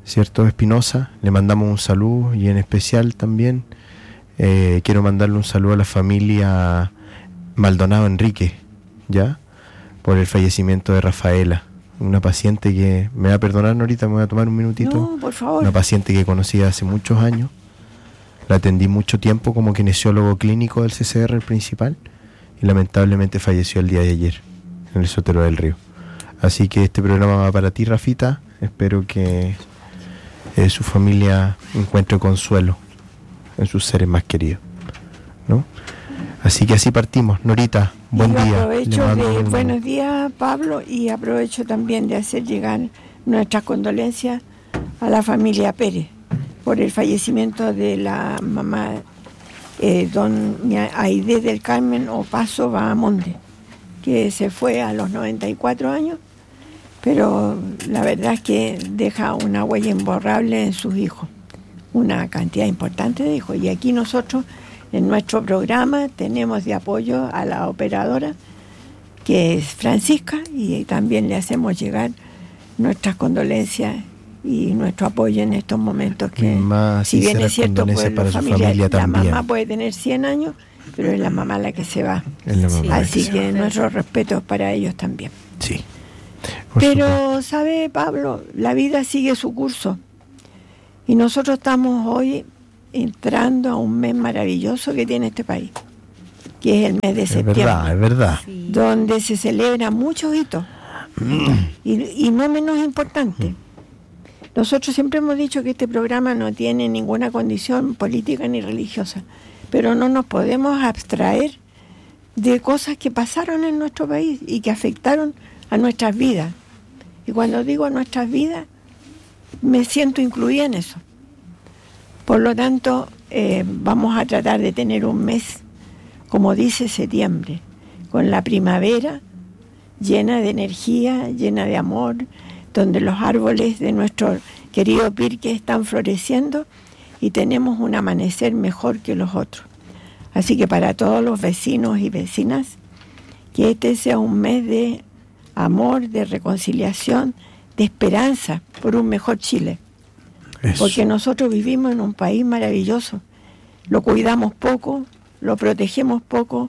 ¿cierto? Espinosa, le mandamos un saludo, y en especial también quiero mandarle un saludo a la familia Maldonado Enrique, ¿ya? Por el fallecimiento de Rafaela, una paciente que, me va a perdonar ahorita, me voy a tomar un minutito. No, por favor. Una paciente que conocí hace muchos años, la atendí mucho tiempo como kinesiólogo clínico del CCR, el principal, y lamentablemente falleció el día de ayer en el Sotero del Río. Así que este programa va para ti, Rafita. Espero que su familia encuentre consuelo en sus seres más queridos, ¿no? Así que así partimos. Norita, buen día. Buenos días, Pablo, y aprovecho también de hacer llegar nuestras condolencias a la familia Pérez por el fallecimiento de la mamá doña Aide del Carmen Opaso Bahamonde, que se fue a los 94 años, pero la verdad es que deja una huella imborrable en sus hijos, una cantidad importante de hijos. Y aquí nosotros, en nuestro programa, tenemos de apoyo a la operadora, que es Francisca, y también le hacemos llegar nuestras condolencias y nuestro apoyo en estos momentos que, si bien es cierto, pues, para su familia la también. mamá puede tener 100 años, pero es la mamá la que se va. Así que nuestros respetos para ellos también. Sí. Pero, ¿sabe, Pablo? La vida sigue su curso. Y nosotros estamos hoy entrando a un mes maravilloso que tiene este país, que es el mes de septiembre. Es verdad. Donde se celebran muchos hitos. Y no menos importante. Nosotros siempre hemos dicho que este programa no tiene ninguna condición política ni religiosa, pero no nos podemos abstraer de cosas que pasaron en nuestro país y que afectaron a nuestras vidas. Y cuando digo a nuestras vidas, me siento incluida en eso. Por lo tanto, vamos a tratar de tener un mes, como dice septiembre, con la primavera llena de energía, llena de amor, donde los árboles de nuestro querido Pirque están floreciendo y tenemos un amanecer mejor que los otros. Así que para todos los vecinos y vecinas, que este sea un mes de amor, de reconciliación, de esperanza por un mejor Chile. Eso. Porque nosotros vivimos en un país maravilloso, lo cuidamos poco, lo protegemos poco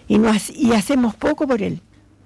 y hacemos poco por él.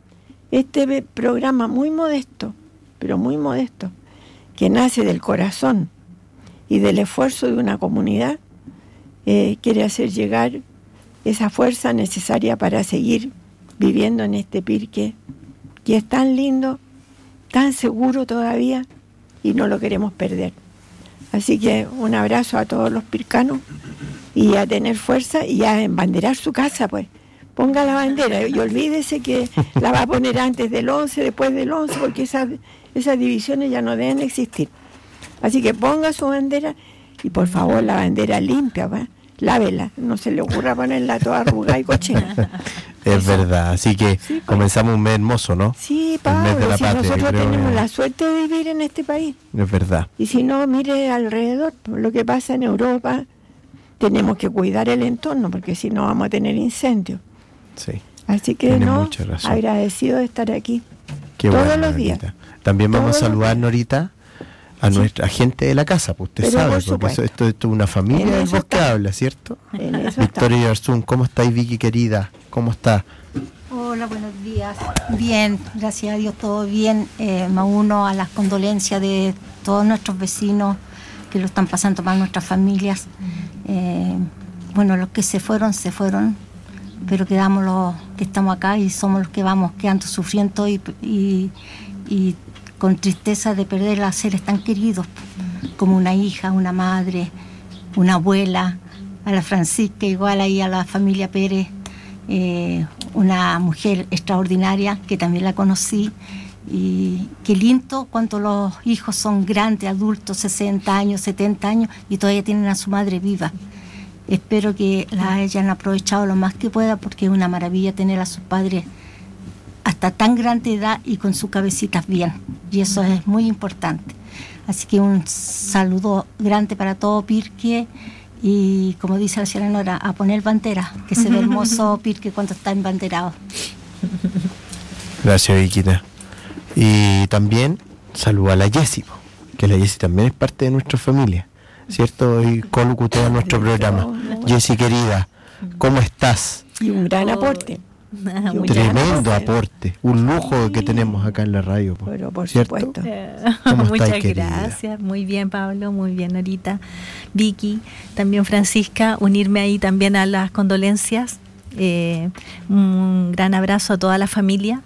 Este programa muy modesto, pero muy modesto, que nace del corazón y del esfuerzo de una comunidad, quiere hacer llegar esa fuerza necesaria para seguir viviendo en este Pirque, que es tan lindo, tan seguro todavía, y no lo queremos perder. Así que un abrazo a todos los pircanos y a tener fuerza y a embanderar su casa, pues. Ponga la bandera y olvídese que la va a poner antes del 11, después del 11, porque esas divisiones ya no deben existir. Así que ponga su bandera y por favor la bandera limpia, ¿va? Lávela, no se le ocurra ponerla toda arrugada y cochina. Es verdad, así que sí, pues, comenzamos un mes hermoso, ¿no? Sí, Pablo, si nosotros tenemos la suerte de vivir en este país. Es verdad. Y si no, mire alrededor, lo que pasa en Europa, tenemos que cuidar el entorno, porque si no vamos a tener incendios. Sí. Así que no, agradecido de estar aquí. Qué todos bueno, los días. Norita. También vamos a saludar, Norita, a nuestra gente de la casa, pues usted sabe, porque esto es una familia del Bosque Habla, ¿cierto? Victoria Yarzún, ¿cómo estáis, Vicky querida? ¿Cómo está? Hola, buenos días. Bien, gracias a Dios, todo bien. Me uno a las condolencias de todos nuestros vecinos que lo están pasando mal, nuestras familias. Bueno, los que se fueron, pero quedamos los que estamos acá y somos los que vamos quedando sufriendo y con tristeza de perder a seres tan queridos como una hija, una madre, una abuela, a la Francisca, igual ahí a la familia Pérez, una mujer extraordinaria que también la conocí. Y qué lindo cuando los hijos son grandes, adultos, 60 años, 70 años y todavía tienen a su madre viva. Espero que la hayan aprovechado lo más que pueda, porque es una maravilla tener a sus padres hasta tan grande edad y con sus cabecitas bien, y eso es muy importante. Así que un saludo grande para todo Pirque, y como dice la señora Nora, a poner bandera, que se ve hermoso Pirque cuando está embanderado. Gracias, Viquita. Y también saludo a la Jessie, que que la Jessie también es parte de nuestra familia, ¿cierto? Y colocutora de nuestro programa. Jessie, querida, ¿cómo estás? Y un gran aporte. Un tremendo aporte, un lujo que tenemos acá en la radio. Pero por ¿cierto? supuesto. Muchas gracias, muy bien Pablo, muy bien Norita, Vicky, también Francisca, unirme ahí también a las condolencias, un gran abrazo a toda la familia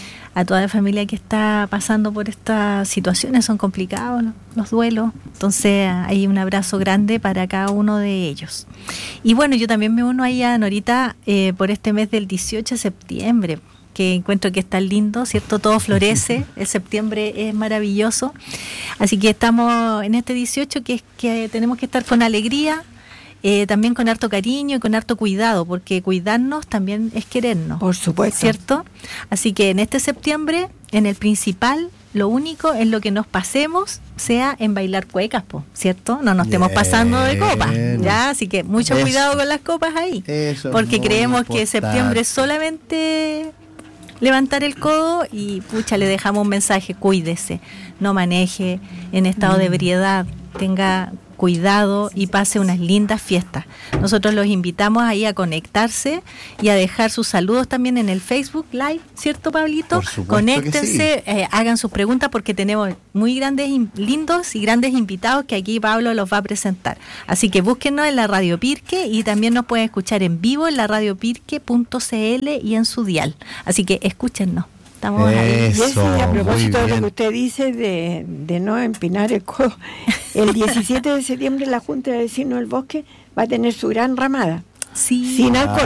que está pasando por estas situaciones, son complicados los duelos, entonces hay un abrazo grande para cada uno de ellos. Y bueno, yo también me uno ahí a Norita por este mes del 18 de septiembre, que encuentro que está lindo, ¿cierto? Todo florece, el septiembre es maravilloso, así que estamos en este 18 que tenemos que estar con alegría, también con harto cariño y con harto cuidado, porque cuidarnos también es querernos. Por supuesto. ¿Cierto? Así que en este septiembre, en el principal, lo único en lo que nos pasemos sea en bailar cuecas, ¿cierto? No nos estemos pasando de copas, ¿ya? Así que mucho cuidado con las copas ahí, porque creemos que septiembre es solamente levantar el codo y pucha, le dejamos un mensaje: cuídese, no maneje en estado de ebriedad, tenga cuidado y pase unas lindas fiestas. Nosotros los invitamos ahí a conectarse y a dejar sus saludos también en el Facebook Live, ¿cierto, Pablito? Conéctense, sí. Hagan sus preguntas, porque tenemos muy lindos y grandes invitados que aquí Pablo los va a presentar. Así que búsquenos en la Radio Pirque y también nos pueden escuchar en vivo en la radiopirque.cl y en su dial. Así que escúchennos. Estamos ahí. Y a propósito de lo que usted dice de no empinar el codo, el 17 de septiembre la Junta de Vecinos del Bosque va a tener su gran ramada. Sí. Sin alcohol.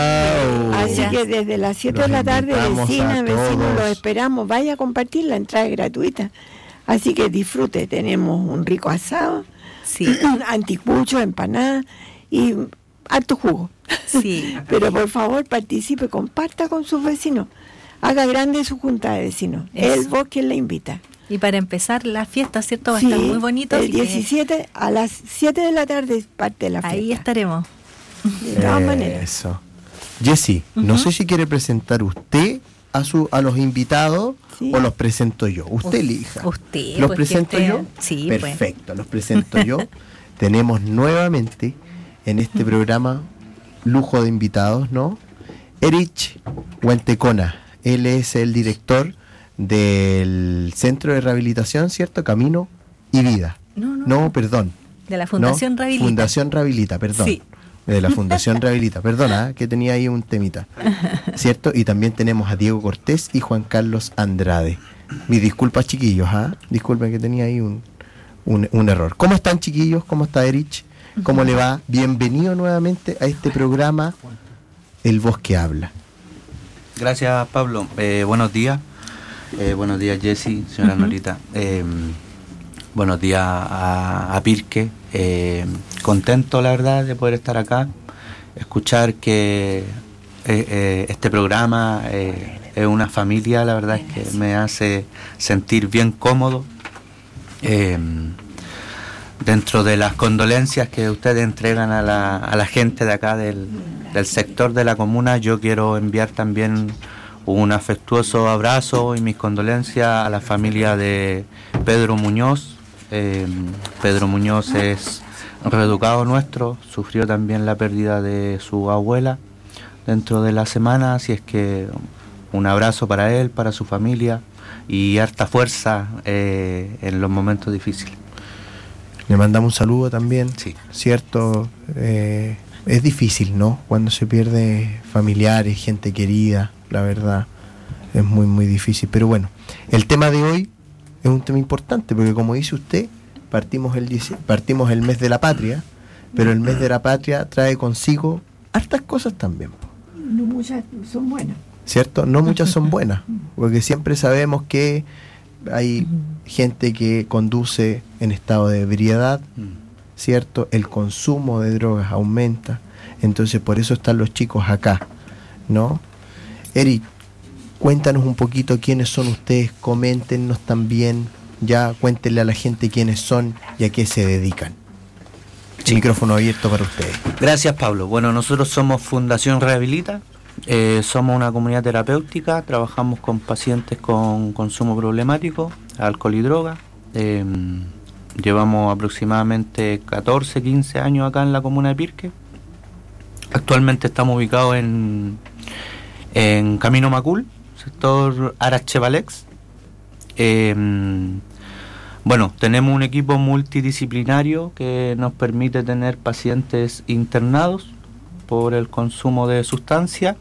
Así que desde las 7 de la tarde, vecinos, los esperamos. Vaya a compartir, la entrada es gratuita. Así que disfrute. Tenemos un rico asado, anticuchos, empanadas y harto jugo. Sí. Pero por favor participe, comparta con sus vecinos. Haga grande su junta de vecinos. El Bosque le invita. Y para empezar la fiesta, ¿cierto? Va a estar muy bonito. El 17 a las 7 de la tarde parte la fiesta. Ahí estaremos. De todas maneras. Eso. Jessie, no sé si quiere presentar usted a los invitados o los presento yo. Usted elija. Usted. ¿Los presento yo? Sí. Perfecto, los presento yo. Tenemos nuevamente en este programa lujo de invitados, ¿no? Erich Huentecona. Él es el director del Centro de Rehabilitación, ¿cierto? Camino y Vida. No, perdón. De la Fundación Rehabilita. Fundación Rehabilita, perdón. Sí. De la Fundación Rehabilita, perdona, que tenía ahí un temita, ¿cierto? Y también tenemos a Diego Cortés y Juan Carlos Andrade. Mis disculpas, chiquillos, disculpen que tenía ahí un error. ¿Cómo están, chiquillos? ¿Cómo está Erich? ¿Cómo le va? Bienvenido nuevamente a este programa El Bosque Habla. Gracias, Pablo. Buenos días. Buenos días, Jessie, señora Norita. Buenos días a Pirque. Contento, la verdad, de poder estar acá. Escuchar que este programa es una familia, la verdad es que me hace sentir bien cómodo. Dentro de las condolencias que ustedes entregan a la gente de acá del sector de la comuna, yo quiero enviar también un afectuoso abrazo y mis condolencias a la familia de Pedro Muñoz. Pedro Muñoz es reeducado nuestro, sufrió también la pérdida de su abuela dentro de la semana, así es que un abrazo para él, para su familia y harta fuerza en los momentos difíciles. Le mandamos un saludo también, sí. ¿Cierto? Es difícil, ¿no? Cuando se pierde familiares, gente querida, la verdad, es muy, muy difícil. Pero bueno, el tema de hoy es un tema importante, porque como dice usted, partimos el mes de la patria, pero el mes de la patria trae consigo hartas cosas también. No muchas son buenas. ¿Cierto? No muchas son buenas, porque siempre sabemos que hay gente que conduce en estado de ebriedad, ¿cierto? El consumo de drogas aumenta, entonces por eso están los chicos acá, ¿no? Erich, cuéntanos un poquito quiénes son ustedes, coméntenos también, ya cuéntenle a la gente quiénes son y a qué se dedican. Sí. Micrófono abierto para ustedes. Gracias, Pablo. Bueno, nosotros somos Fundación Rehabilita. Somos una comunidad terapéutica, trabajamos con pacientes con consumo problemático, alcohol y droga. Llevamos aproximadamente 14, 15 años acá en la comuna de Pirque. Actualmente estamos ubicados en Camino Macul, sector Arachevalex. Bueno, tenemos un equipo multidisciplinario que nos permite tener pacientes internados por el consumo de sustancias.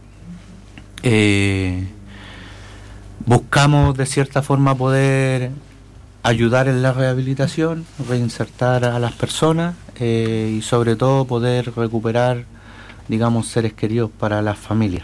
Buscamos de cierta forma poder ayudar en la rehabilitación, reinsertar a las personas y sobre todo poder recuperar, digamos, seres queridos para las familias.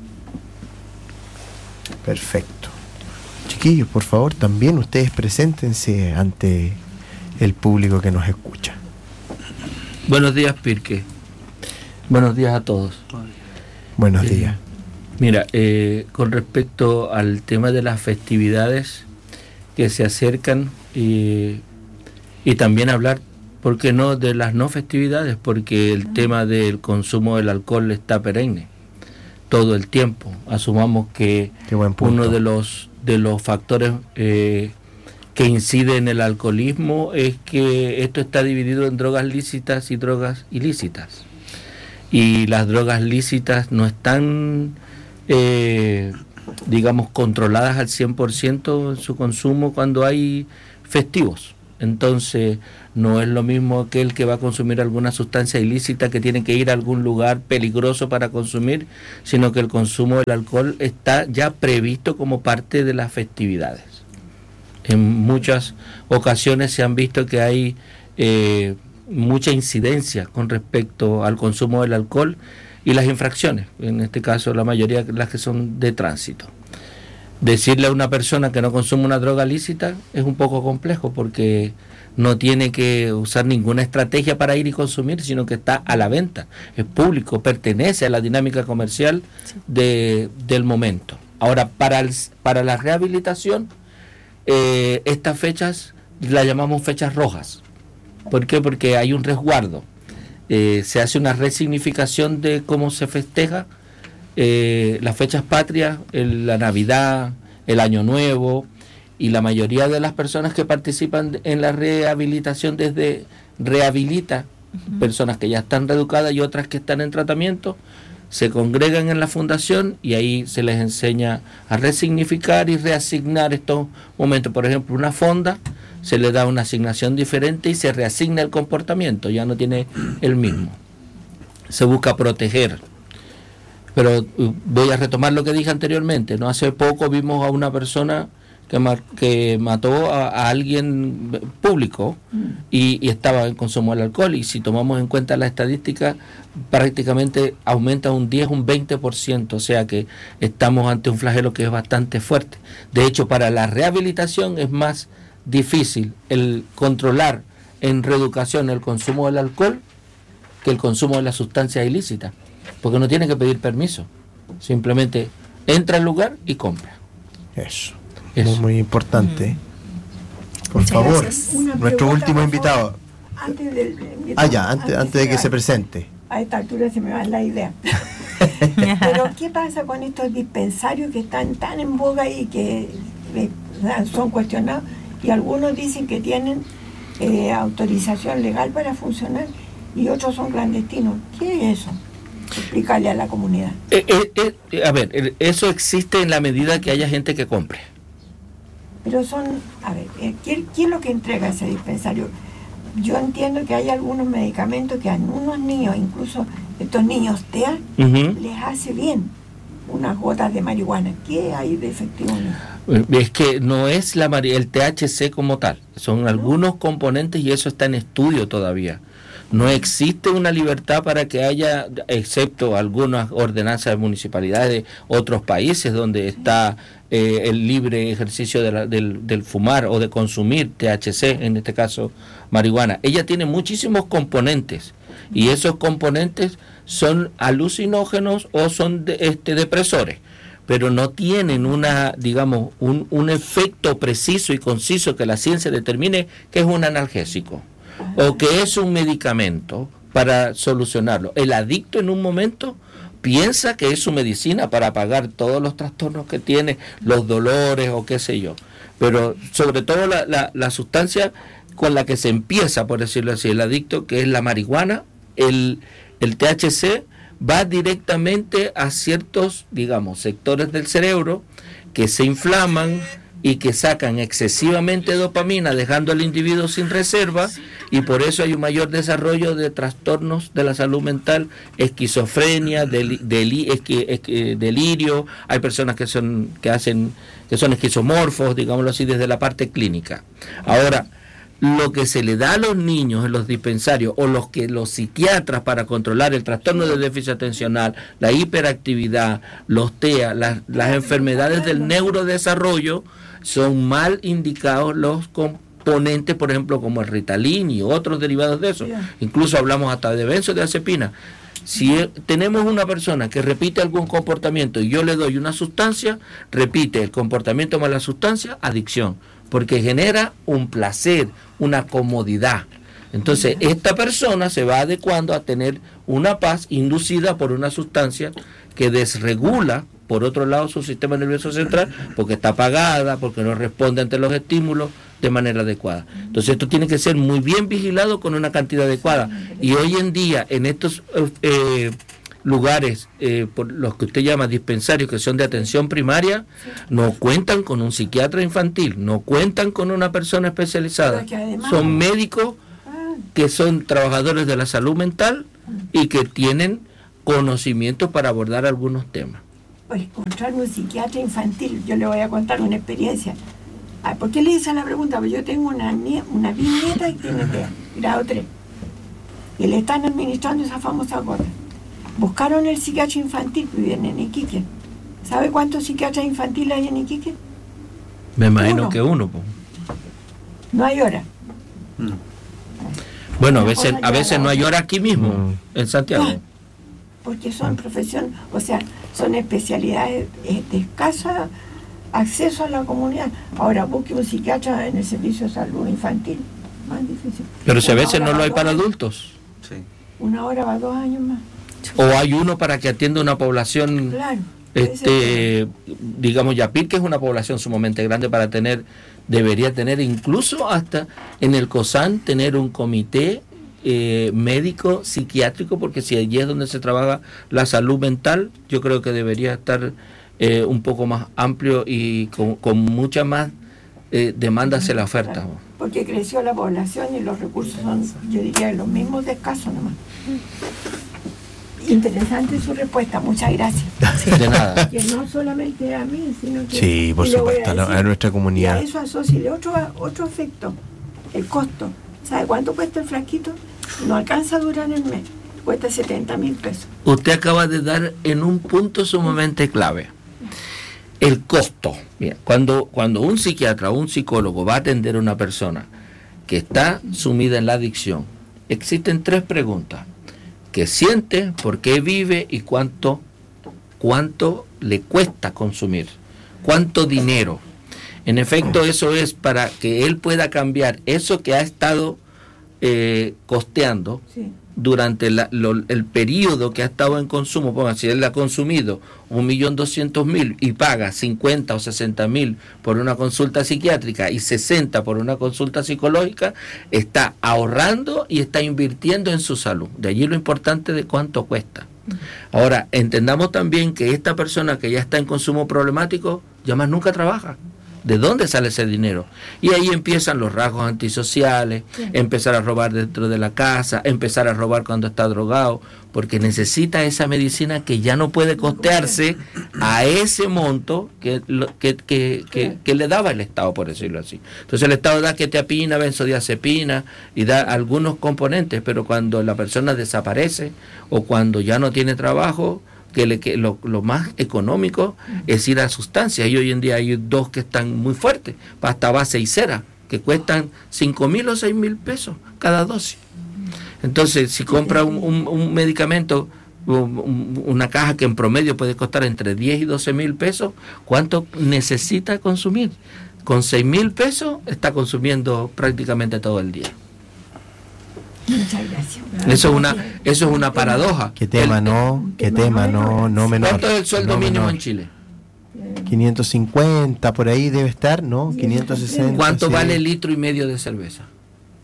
Perfecto. Chiquillos, por favor, también ustedes preséntense ante el público que nos escucha. Buenos días, Pirque. Buenos días a todos. Buenos días. Mira, con respecto al tema de las festividades que se acercan y también hablar, ¿por qué no?, de las no festividades, porque el tema del consumo del alcohol está perenne todo el tiempo. Asumamos que uno de los factores que incide en el alcoholismo es que esto está dividido en drogas lícitas y drogas ilícitas, y las drogas lícitas no están digamos controladas al 100% en su consumo cuando hay festivos. Entonces no es lo mismo aquel que va a consumir alguna sustancia ilícita que tiene que ir a algún lugar peligroso para consumir, sino que el consumo del alcohol está ya previsto como parte de las festividades. En muchas ocasiones se han visto que hay mucha incidencia con respecto al consumo del alcohol y las infracciones, en este caso la mayoría las que son de tránsito. Decirle a una persona que no consume una droga lícita es un poco complejo, porque no tiene que usar ninguna estrategia para ir y consumir, sino que está a la venta, es público, pertenece a la dinámica comercial del momento. Ahora, para la rehabilitación, estas fechas las llamamos fechas rojas. ¿Por qué? Porque hay un resguardo. Se hace una resignificación de cómo se festeja las fechas patrias, la Navidad, el Año Nuevo, y la mayoría de las personas que participan en la rehabilitación desde Rehabilita, personas que ya están reeducadas y otras que están en tratamiento, se congregan en la fundación y ahí se les enseña a resignificar y reasignar estos momentos. Por ejemplo, una fonda, se le da una asignación diferente y se reasigna el comportamiento, ya no tiene el mismo. Se busca proteger. Pero voy a retomar lo que dije anteriormente, ¿no? Hace poco vimos a una persona que mató a alguien público y estaba en consumo del alcohol, y si tomamos en cuenta la estadística, prácticamente aumenta un 10, un 20%, o sea que estamos ante un flagelo que es bastante fuerte. De hecho, para la rehabilitación es más difícil el controlar en reeducación el consumo del alcohol que el consumo de las sustancias ilícitas, porque no tiene que pedir permiso, simplemente entra al lugar y compra. Eso. Muy importante. Por Muchas favor, gracias. nuestro último invitado. Antes antes de que se presente. A esta altura se me va la idea. Pero ¿qué pasa con estos dispensarios que están tan en boga y que son cuestionados? Y algunos dicen que tienen autorización legal para funcionar y otros son clandestinos. ¿Qué es eso? Explicarle a la comunidad. A ver, eso existe en la medida que haya gente que compre. Pero ¿quién es lo que entrega ese dispensario? Yo entiendo que hay algunos medicamentos que a unos niños, incluso estos niños TEA, les hace bien unas gotas de marihuana. ¿Qué hay de efectivo en eso? Es que no es el THC como tal, son algunos componentes y eso está en estudio todavía. No existe una libertad para que haya, excepto algunas ordenanzas de municipalidades de otros países donde está el libre ejercicio del fumar o de consumir THC, en este caso marihuana. Ella tiene muchísimos componentes y esos componentes son alucinógenos o son depresores, pero no tienen un efecto preciso y conciso que la ciencia determine que es un analgésico o que es un medicamento para solucionarlo. El adicto en un momento piensa que es su medicina para apagar todos los trastornos que tiene, los dolores o qué sé yo, pero sobre todo la sustancia con la que se empieza, por decirlo así, el adicto, que es la marihuana. El THC va directamente a ciertos, digamos, sectores del cerebro que se inflaman y que sacan excesivamente dopamina, dejando al individuo sin reserva, y por eso hay un mayor desarrollo de trastornos de la salud mental, esquizofrenia, delirio. Hay personas que son esquizomorfos, digámoslo así, desde la parte clínica. Ahora, lo que se le da a los niños en los dispensarios, o los psiquiatras para controlar el trastorno de déficit atencional, la hiperactividad, los TEA, las enfermedades del neurodesarrollo, son mal indicados los componentes, por ejemplo, como el Ritalin y otros derivados de eso. Incluso hablamos hasta de benzodiazepina. Si tenemos una persona que repite algún comportamiento y yo le doy una sustancia, repite el comportamiento más la sustancia, adicción, porque genera un placer, una comodidad. Entonces, esta persona se va adecuando a tener una paz inducida por una sustancia que desregula, por otro lado, su sistema nervioso central, porque está apagada, porque no responde ante los estímulos de manera adecuada. Entonces, esto tiene que ser muy bien vigilado con una cantidad adecuada. Y hoy en día, en estos lugares, por los que usted llama dispensarios, que son de atención primaria, no cuentan con un psiquiatra infantil, no cuentan con una persona especializada. Son médicos que son trabajadores de la salud mental y que tienen conocimiento para abordar algunos temas. Por encontrar un psiquiatra infantil, yo le voy a contar una experiencia. ¿Por qué le hice la pregunta? Porque yo tengo una bisnieta que tiene grado 3 y le están administrando esa famosa cosa. Buscaron el psiquiatra infantil, que viven en Iquique. ¿Sabe cuántos psiquiatras infantiles hay en Iquique? Me imagino que uno. No hay hora. Bueno, a veces no hay hora aquí mismo, en Santiago. Porque son profesión, o sea, son especialidades de escaso acceso a la comunidad. Ahora busque un psiquiatra en el servicio de salud infantil, más difícil. Pero si a veces no lo hay para adultos. Sí. Una hora va 2 años más. O hay uno para que atienda una población, claro, digamos, Yapir, que es una población sumamente grande para debería tener incluso hasta en el COSAN tener un comité médico psiquiátrico, porque si allí es donde se trabaja la salud mental, yo creo que debería estar un poco más amplio y con mucha más demanda hacia la oferta. Claro, porque creció la población y los recursos son, yo diría, los mismos de escasos nomás. Interesante su respuesta, muchas gracias. Sí. De nada. Que no solamente a mí, sino que... Sí, por supuesto, a nuestra comunidad. Y a eso asociale otro efecto, el costo. ¿Sabe cuánto cuesta el frasquito? No alcanza a durar el mes, cuesta 70.000 pesos. Usted acaba de dar en un punto sumamente clave. El costo. Mira, cuando un psiquiatra o un psicólogo va a atender a una persona que está sumida en la adicción, existen 3 preguntas. ¿Qué siente? ¿Por qué vive? ¿Y cuánto le cuesta consumir? ¿Cuánto dinero? En efecto, eso es para que él pueda cambiar eso que ha estado costeando durante el periodo que ha estado en consumo. Bueno, si él ha consumido 1.200.000 y paga 50 o 60.000 por una consulta psiquiátrica y 60 por una consulta psicológica, está ahorrando y está invirtiendo en su salud. De allí lo importante de cuánto cuesta. Ahora, entendamos también que esta persona que ya está en consumo problemático ya más nunca trabaja. ¿De dónde sale ese dinero? Y ahí empiezan los rasgos antisociales, empezar a robar dentro de la casa, empezar a robar cuando está drogado, porque necesita esa medicina que ya no puede costearse a ese monto que le daba el Estado, por decirlo así. Entonces el Estado da quetiapina, benzodiazepina y da algunos componentes, pero cuando la persona desaparece o cuando ya no tiene trabajo, lo más económico es ir a sustancias, y hoy en día hay 2 que están muy fuertes, pasta base y cera, que cuestan 5.000 o 6.000 pesos cada dosis. Entonces, si compra un medicamento, una caja que en promedio puede costar entre 10 y 12.000 pesos, ¿cuánto necesita consumir? Con 6.000 pesos está consumiendo prácticamente todo el día. Muchas gracias. Eso es una paradoja. ¿Qué tema no menor? ¿Cuánto es el sueldo mínimo en Chile? 550, por ahí debe estar, ¿no? 560. ¿Cuánto vale el litro y medio de cerveza?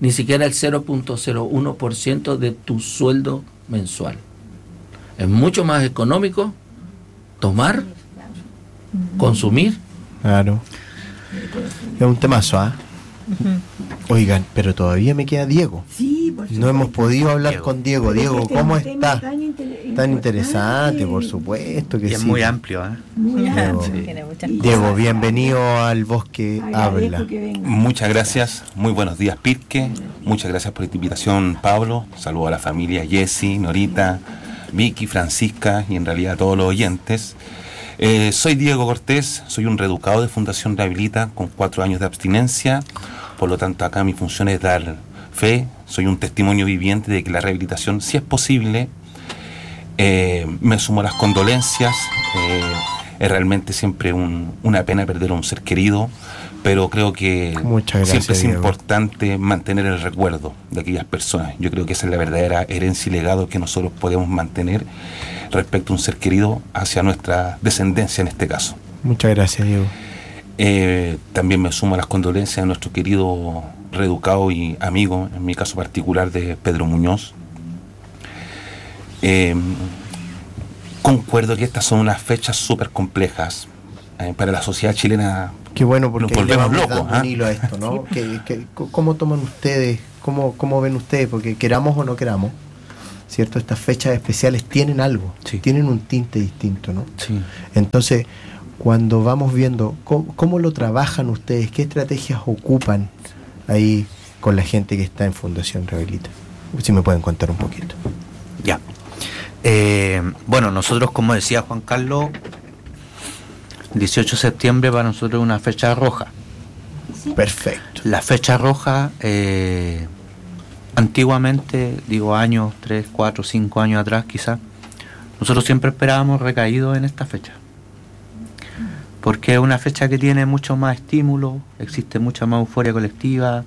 ni siquiera el 0.01% de tu sueldo mensual. Es mucho más económico tomar, consumir. Claro. Es un temazo, ¿ah? Oigan, pero todavía me queda Diego. Sí, por supuesto. No hemos podido hablar con Diego. Diego, Este ¿cómo es un tema está? tan interesante, por supuesto que y sí. es muy amplio, ¿eh? Muy Diego, Diego, bienvenido al Bosque Habla. Muchas gracias, muy buenos días, Pirque. Muchas gracias por la invitación, Pablo. Saludo a la familia Jessy, Norita, Vicky, Francisca y en realidad a todos los oyentes. Soy Diego Cortés, soy un reeducado de Fundación Rehabilita con 4 años de abstinencia. Por lo tanto, acá mi función es dar fe. Soy un testimonio viviente de que la rehabilitación sí es posible. Me sumo a las condolencias. Es realmente siempre una pena perder a un ser querido, pero creo que siempre es importante mantener el recuerdo de aquellas personas. Yo creo que esa es la verdadera herencia y legado que nosotros podemos mantener respecto a un ser querido hacia nuestra descendencia en este caso. Muchas gracias, Diego. También me sumo a las condolencias a nuestro querido reeducado y amigo, en mi caso particular, de Pedro Muñoz. Concuerdo que estas son unas fechas súper complejas para la sociedad chilena. Qué bueno, porque nos volvemos locos. Un hilo a esto, ¿no? ¿Cómo toman ustedes? ¿Cómo ven ustedes? Porque queramos o no queramos, ¿cierto? Estas fechas especiales tienen algo, tienen un tinte distinto, ¿no? Sí. Entonces, cuando vamos viendo cómo lo trabajan ustedes, qué estrategias ocupan ahí con la gente que está en Fundación Rehabilita, si me pueden contar un poquito. Ya. Bueno, nosotros, como decía Juan Carlos, 18 de septiembre para nosotros es una fecha roja. Perfecto. La fecha roja, antiguamente, digo años, 3, 4, 5 años atrás quizás, nosotros siempre esperábamos recaídos en esta fecha. Porque es una fecha que tiene mucho más estímulo, existe mucha más euforia colectiva,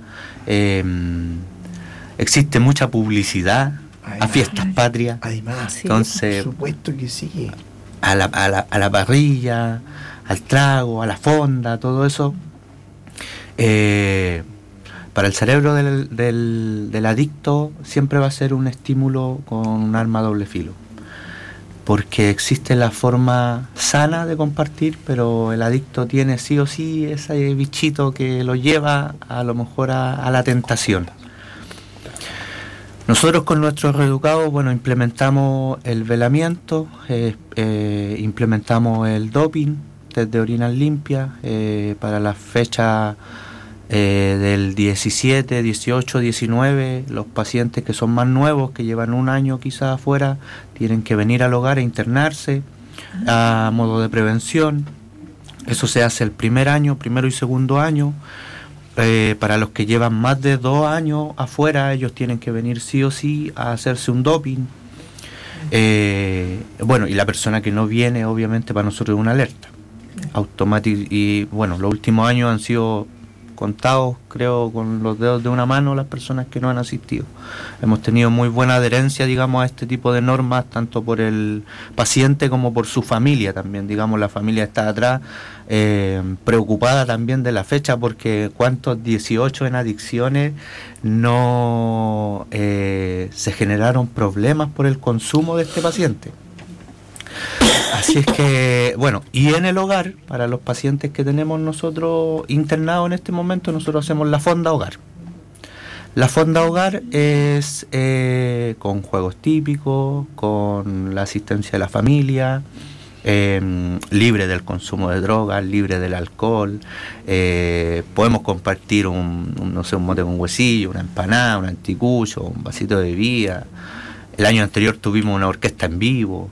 existe mucha publicidad a fiestas patrias. Además, entonces, por supuesto que sí. A la parrilla, al trago, a la fonda, todo eso. Para el cerebro del adicto siempre va a ser un estímulo con un arma a doble filo. Porque existe la forma sana de compartir, pero el adicto tiene sí o sí ese bichito que lo lleva a lo mejor a la tentación. Nosotros con nuestros reeducados, bueno, implementamos el velamiento, implementamos el doping desde orinas limpias para las fechas del 17, 18, 19, los pacientes que son más nuevos, que llevan un año quizás afuera, tienen que venir al hogar e internarse a modo de prevención. Eso se hace el primer año, primero y segundo año. Para los que llevan más de 2 años afuera, ellos tienen que venir sí o sí a hacerse un doping. Bueno, y la persona que no viene, obviamente para nosotros es una alerta automática. Y bueno, los últimos años han sido contados, creo, con los dedos de una mano las personas que no han asistido. Hemos tenido muy buena adherencia, digamos, a este tipo de normas, tanto por el paciente como por su familia también. Digamos, la familia está atrás, preocupada también de la fecha, porque cuántos 18 en adicciones no se generaron problemas por el consumo de este paciente. Así es que, bueno, y en el hogar, para los pacientes que tenemos nosotros internados en este momento, nosotros hacemos la fonda hogar. La fonda hogar es con juegos típicos, con la asistencia de la familia, libre del consumo de drogas, libre del alcohol. Podemos compartir un mote con huesillo, una empanada, un anticucho, un vasito de bebida. El año anterior tuvimos una orquesta en vivo.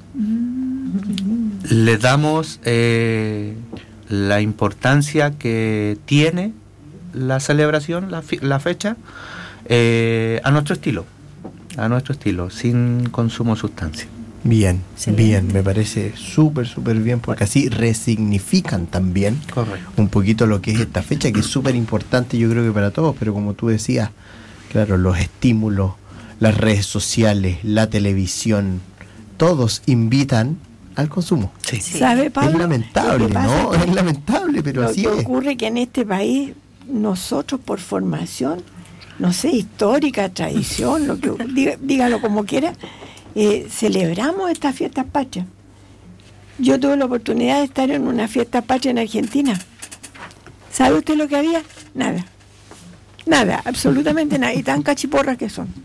Le damos la importancia que tiene la celebración, la fecha, a nuestro estilo, sin consumo de sustancias. Bien, bien, me parece súper bien, porque así resignifican también un poquito lo que es esta fecha, que es súper importante, yo creo que para todos, pero como tú decías, claro, los estímulos, las redes sociales, la televisión, todos invitan al consumo. Sí. ¿Sabe, Pablo? Es lamentable, ¿no? Es lamentable, pero así es. Ocurre que en este país, nosotros por formación no sé, histórica, tradición, lo que dígalo como quiera, celebramos estas fiestas patrias. Yo tuve la oportunidad de estar en una fiesta patria en Argentina. ¿Sabe usted lo que había? Nada, absolutamente nada. Y tan cachiporras que son.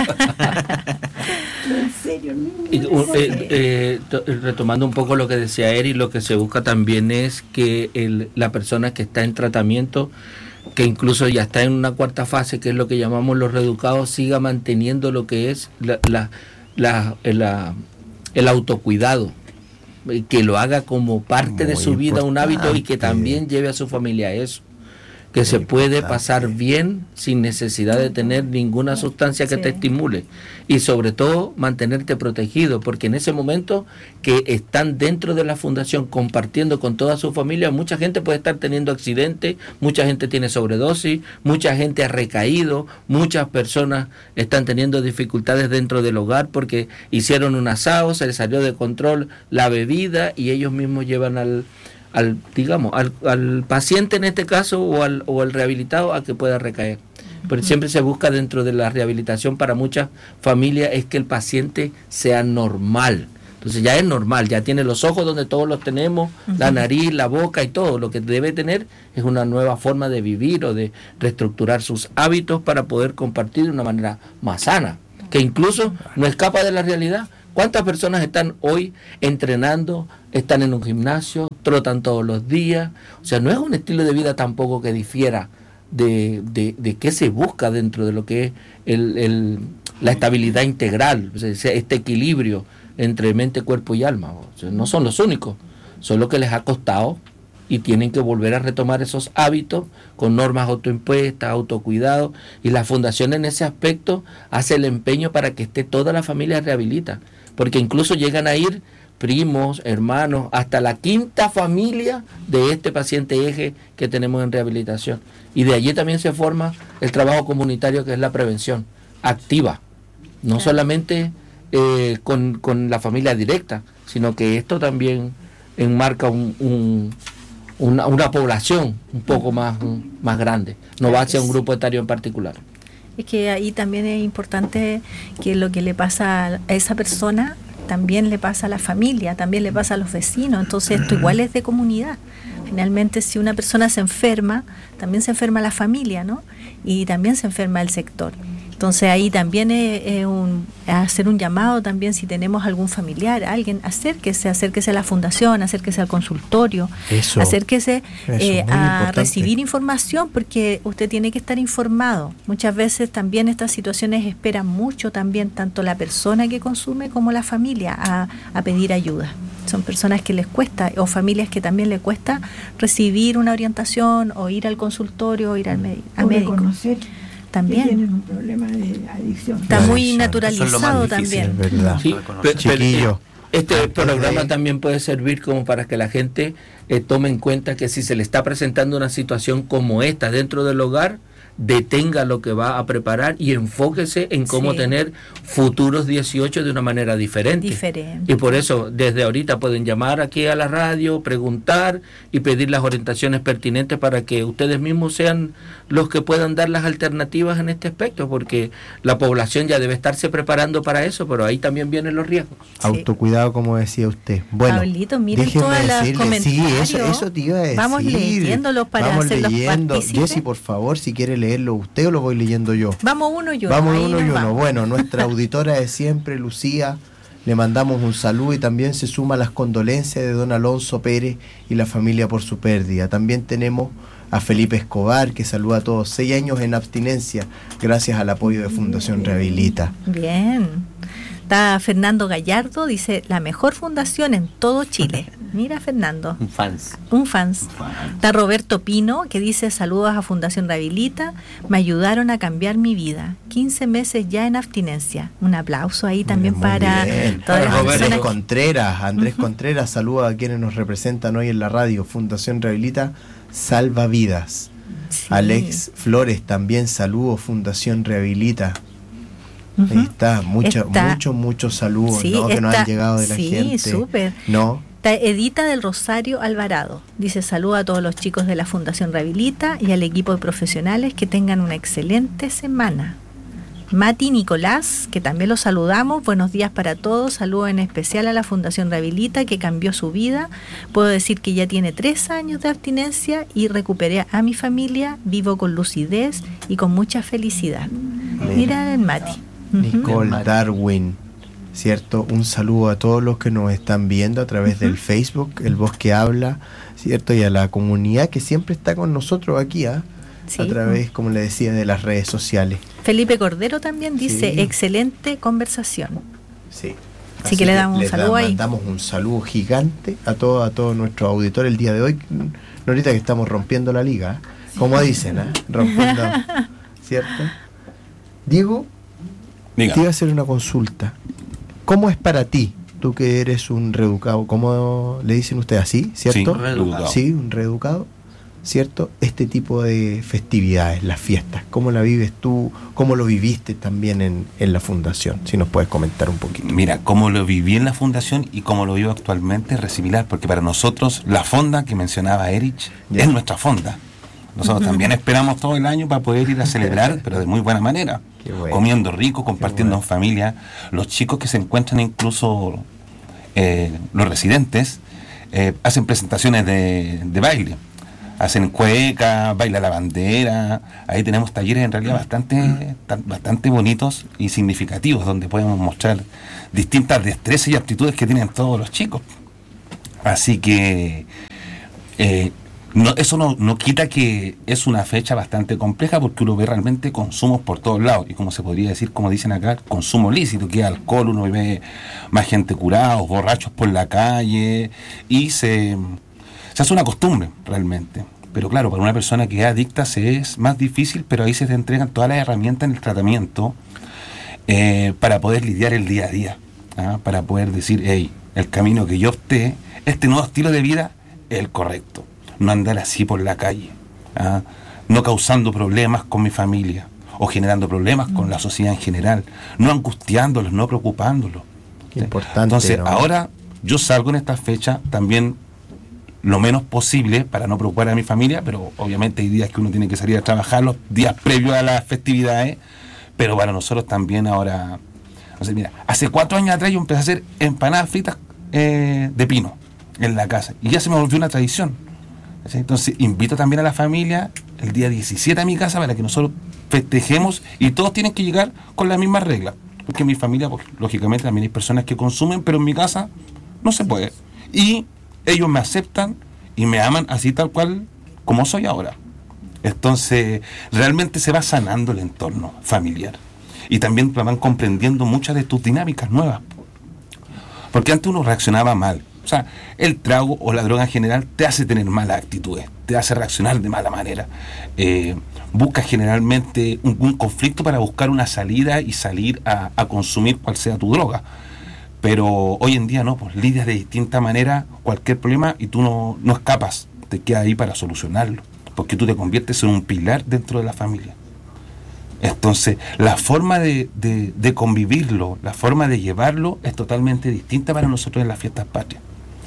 En serio, retomando un poco lo que decía Eri, lo que se busca también es que la persona que está en tratamiento, que incluso ya está en una cuarta fase, que es lo que llamamos los reeducados, siga manteniendo lo que es el autocuidado, que lo haga como parte de su vida, un hábito, y que también lleve a su familia a eso, que se puede pasar bien sin necesidad de tener ninguna sustancia que te estimule, y sobre todo mantenerte protegido, porque en ese momento que están dentro de la fundación compartiendo con toda su familia, mucha gente puede estar teniendo accidentes, mucha gente tiene sobredosis, mucha gente ha recaído, muchas personas están teniendo dificultades dentro del hogar porque hicieron un asado, se les salió de control la bebida y ellos mismos llevan al paciente en este caso o al rehabilitado a que pueda recaer. Pero siempre se busca dentro de la rehabilitación para muchas familias es que el paciente sea normal. Entonces ya es normal, ya tiene los ojos donde todos los tenemos, la nariz, la boca y todo. Lo que debe tener es una nueva forma de vivir o de reestructurar sus hábitos para poder compartir de una manera más sana, que incluso no escapa de la realidad. ¿Cuántas personas están hoy entrenando, están en un gimnasio, trotan todos los días? O sea, no es un estilo de vida tampoco que difiera de qué se busca dentro de lo que es la estabilidad integral, o sea, este equilibrio entre mente, cuerpo y alma. O sea, no son los únicos, son los que les ha costado y tienen que volver a retomar esos hábitos con normas autoimpuestas, autocuidado, y la fundación en ese aspecto hace el empeño para que esté toda la familia rehabilita, porque incluso llegan a ir primos, hermanos, hasta la quinta familia de este paciente eje que tenemos en rehabilitación. Y de allí también se forma el trabajo comunitario, que es la prevención activa, no solamente con la familia directa, sino que esto también enmarca una población un poco más grande, no va hacia un grupo etario en particular. Es que ahí también es importante que lo que le pasa a esa persona también le pasa a la familia, también le pasa a los vecinos, entonces esto igual es de comunidad. Finalmente, si una persona se enferma, también se enferma la familia, ¿no? Y también se enferma el sector. Entonces ahí también es hacer un llamado también, si tenemos algún familiar, alguien, acérquese a la fundación, acérquese al consultorio, acérquese a recibir información, porque usted tiene que estar informado. Muchas veces también estas situaciones esperan mucho también, tanto la persona que consume como la familia, a pedir ayuda. Son personas que les cuesta, o familias que también les cuesta recibir una orientación, o ir al consultorio, o ir al médico. También tienen un problema de adicción. Está muy naturalizado también. Sí, chiquillo. Este programa también puede servir como para que la gente tome en cuenta que si se le está presentando una situación como esta dentro del hogar, detenga lo que va a preparar y enfóquese en cómo tener futuros 18 de una manera diferente. Y por eso, desde ahorita pueden llamar aquí a la radio, preguntar y pedir las orientaciones pertinentes para que ustedes mismos sean los que puedan dar las alternativas en este aspecto, porque la población ya debe estarse preparando para eso, pero ahí también vienen los riesgos. Autocuidado, como decía usted. Bueno, Pablito, miren todas las comentarios. Sí, eso te iba a decir. Vamos leyéndolos para hacerlos partícipes. Jessy, por favor, si quiere leerlo usted o lo voy leyendo yo. Vamos uno y uno. Bueno, nuestra auditora de siempre, Lucía, le mandamos un saludo, y también se suma las condolencias de don Alonso Pérez y la familia por su pérdida. También tenemos a Felipe Escobar, que saluda a todos. 6 años en abstinencia gracias al apoyo de Fundación Rehabilita. Bien. Está Fernando Gallardo, dice, la mejor fundación en todo Chile. Mira, Fernando. Un fans. Está Roberto Pino, que dice, saludos a Fundación Rehabilita, me ayudaron a cambiar mi vida. 15 meses ya en abstinencia. Un aplauso ahí también para todas las personas. Andrés Contreras, saluda a quienes nos representan hoy en la radio. Fundación Rehabilita salva vidas. Sí. Alex Flores, también saludo, Fundación Rehabilita. Ahí está, muchos saludos, ¿no? Que nos han llegado de la gente. Súper. ¿No? Está Edita del Rosario Alvarado. Dice: saluda a todos los chicos de la Fundación Rehabilita y al equipo de profesionales, que tengan una excelente semana. Mati Nicolás, que también los saludamos, buenos días para todos, saludo en especial a la Fundación Rehabilita, que cambió su vida. Puedo decir que ya tiene 3 años de abstinencia y recuperé a mi familia, vivo con lucidez y con mucha felicidad. Mira el Mati. Nicole Darwin, ¿cierto? Un saludo a todos los que nos están viendo a través del Facebook, El Voz que Habla, ¿cierto? Y a la comunidad que siempre está con nosotros aquí, sí, a través, como le decía, de las redes sociales. Felipe Cordero también dice: sí, excelente conversación. Sí. Así que le damos un saludo ahí. Mandamos un saludo gigante a todo nuestro auditor el día de hoy. Norita, que estamos rompiendo la liga, como dicen, rompiendo, ¿cierto? Diego, te iba a hacer una consulta. ¿Cómo es para ti, tú que eres un reeducado, cómo le dicen ustedes así, cierto? Sí, reeducado. Sí, un reeducado, ¿cierto? Este tipo de festividades, las fiestas, ¿cómo la vives tú? ¿Cómo lo viviste también en la fundación? Si nos puedes comentar un poquito. Mira, cómo lo viví en la fundación y cómo lo vivo actualmente es similar, porque para nosotros la fonda que mencionaba Erich es nuestra fonda. Nosotros también esperamos todo el año para poder ir a celebrar, pero de muy buena manera. Bueno. Comiendo rico, compartiendo en familia. Los chicos que se encuentran, incluso los residentes, hacen presentaciones de baile. Hacen cueca, baila la bandera. Ahí tenemos talleres en realidad bastante bonitos y significativos, donde podemos mostrar distintas destrezas y aptitudes que tienen todos los chicos. Así que eso no quita que es una fecha bastante compleja, porque uno ve realmente consumos por todos lados, y como se podría decir, como dicen acá, consumo lícito, que es alcohol, uno ve más gente curados, borrachos por la calle, y se hace una costumbre realmente. Pero claro, para una persona que es adicta es más difícil, pero ahí se te entregan todas las herramientas en el tratamiento para poder lidiar el día a día, para poder decir: hey, el camino que yo opté, este nuevo estilo de vida, es el correcto. No andar así por la calle, no causando problemas con mi familia o generando problemas con la sociedad en general, no angustiándolos, no preocupándolos. Qué importante. Entonces, ¿no? Ahora yo salgo en esta fecha también lo menos posible para no preocupar a mi familia, pero obviamente hay días que uno tiene que salir a trabajar, los días previos a las festividades, pero para nosotros también ahora, no sé, mira, hace 4 años atrás yo empecé a hacer empanadas fritas de pino en la casa, y ya se me volvió una tradición. Entonces invito también a la familia el día 17 a mi casa para que nosotros festejemos, y todos tienen que llegar con las mismas reglas, porque en mi familia, pues, lógicamente también hay personas que consumen, pero en mi casa no se puede, y ellos me aceptan y me aman así tal cual como soy ahora. Entonces realmente se va sanando el entorno familiar, y también van comprendiendo muchas de tus dinámicas nuevas, porque antes uno reaccionaba mal. O sea, el trago o la droga en general te hace tener malas actitudes, te hace reaccionar de mala manera. Buscas generalmente un conflicto para buscar una salida y salir a consumir cual sea tu droga. Pero hoy en día no, pues lidias de distinta manera cualquier problema y tú no escapas, te quedas ahí para solucionarlo, porque tú te conviertes en un pilar dentro de la familia. Entonces, la forma de convivirlo, la forma de llevarlo es totalmente distinta para nosotros en las fiestas patrias.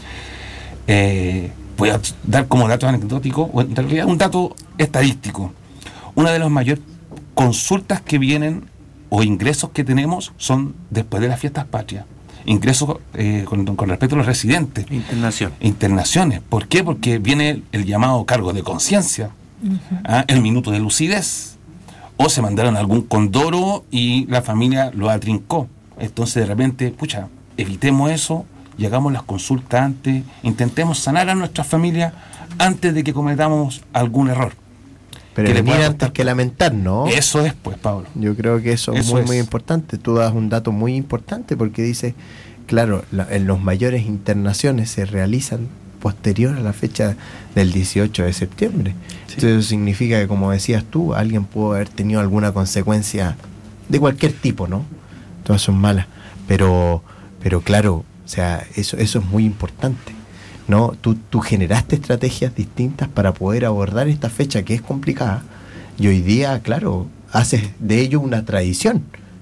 Voy a dar como datos anecdóticos, o en realidad un dato estadístico. Una de las mayores consultas que vienen o ingresos que tenemos son después de las fiestas patrias. Ingresos con respecto a los residentes. Internaciones. ¿Por qué? Porque viene el llamado cargo de conciencia, el minuto de lucidez, o se mandaron algún condoro y la familia lo atrincó. Entonces de repente, pucha, evitemos eso, y hagamos las consultas antes, intentemos sanar a nuestra familia antes de que cometamos algún error. Pero venir antes que lamentar, ¿no? Eso es, pues, Pablo. Yo creo que eso es muy importante. Tú das un dato muy importante, porque dice, claro, en los mayores internaciones se realizan posterior a la fecha del 18 de septiembre. Sí. Entonces eso significa que, como decías tú, alguien pudo haber tenido alguna consecuencia de cualquier tipo, ¿no? Todas son malas. Pero claro, o sea, eso es muy importante, ¿no? Tú generaste estrategias distintas para poder abordar esta fecha que es complicada, y hoy día, claro, haces de ello una tradición,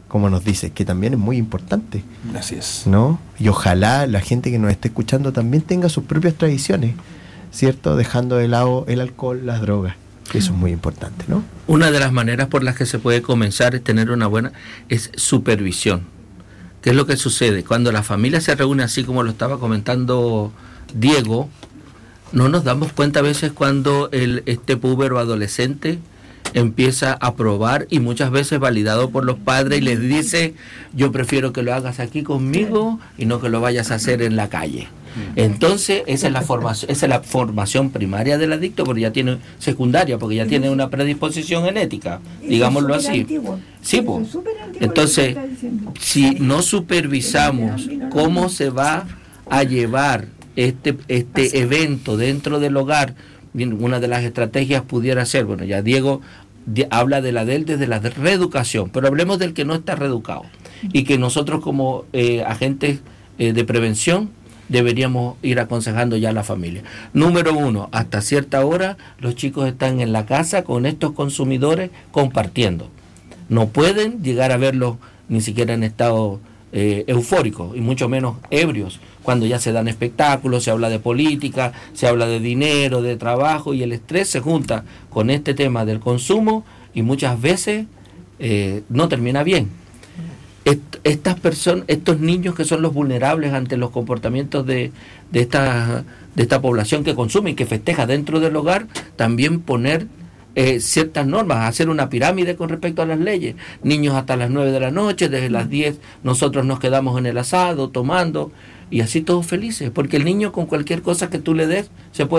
como nos dice, que también es muy importante. Así es. ¿No? Y ojalá la gente que nos esté escuchando también tenga sus propias tradiciones, ¿cierto? Dejando de lado el alcohol, las drogas, que eso es muy importante, ¿no? Una de las maneras por las que se puede comenzar es tener una buena supervisión. ¿Qué es lo que sucede? Cuando la familia se reúne así como lo estaba comentando Diego, no nos damos cuenta a veces cuando este puber o adolescente empieza a probar, y muchas veces validado por los padres, y les dice: yo prefiero que lo hagas aquí conmigo y no que lo vayas a hacer en la calle. Entonces esa es la formación primaria del adicto, porque ya tiene secundaria, porque ya tiene una predisposición genética, digámoslo así. Sí, pues. Entonces, si no supervisamos cómo se va a llevar este evento dentro del hogar, una de las estrategias pudiera ser, bueno, ya Diego habla de desde la reeducación, pero hablemos del que no está reeducado, y que nosotros como agentes de prevención deberíamos ir aconsejando ya a la familia. Número 1, hasta cierta hora los chicos están en la casa con estos consumidores compartiendo. No pueden llegar a verlos ni siquiera en estado eufóricos, y mucho menos ebrios, cuando ya se dan espectáculos, se habla de política, se habla de dinero, de trabajo, y el estrés se junta con este tema del consumo, y muchas veces no termina bien. Estas personas, estos niños que son los vulnerables ante los comportamientos de esta población que consume y que festeja dentro del hogar, también poner ciertas normas, hacer una pirámide con respecto a las leyes. Niños hasta las 9 de la noche, desde las 10 nosotros nos quedamos en el asado tomando, y así todos felices, porque el niño con cualquier cosa que tú le des se puede